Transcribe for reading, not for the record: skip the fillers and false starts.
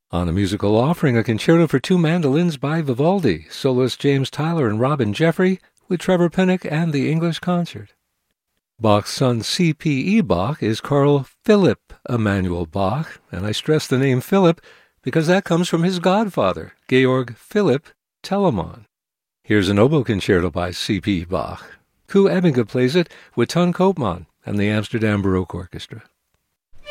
On a musical offering, a concerto for two mandolins by Vivaldi, soloists James Tyler and Robin Jeffrey, with Trevor Pinnock and the English Concert. Bach's son C.P.E. Bach is Carl Philipp Emanuel Bach, and I stress the name Philipp because that comes from his godfather, Georg Philipp Telemann. Here's an oboe concerto by C.P. Bach. Koe Ebbinge plays it with Ton Koopman and the Amsterdam Baroque Orchestra.